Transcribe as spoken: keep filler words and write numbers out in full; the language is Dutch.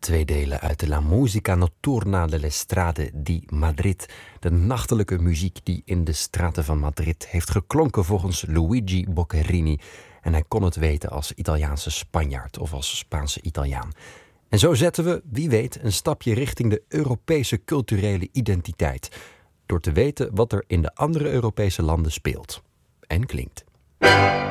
Twee delen uit de La Musica Notturna delle Strade di Madrid. De nachtelijke muziek die in de straten van Madrid heeft geklonken volgens Luigi Boccherini. En hij kon het weten als Italiaanse Spanjaard of als Spaanse Italiaan. En zo zetten we, wie weet, een stapje richting de Europese culturele identiteit. Door te weten wat er in de andere Europese landen speelt en klinkt.